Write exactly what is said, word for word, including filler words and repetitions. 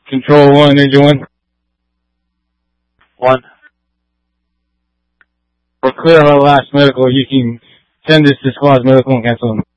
Control one, engine one. One. We're clear on our last medical. You can send this to squad's medical and cancel them.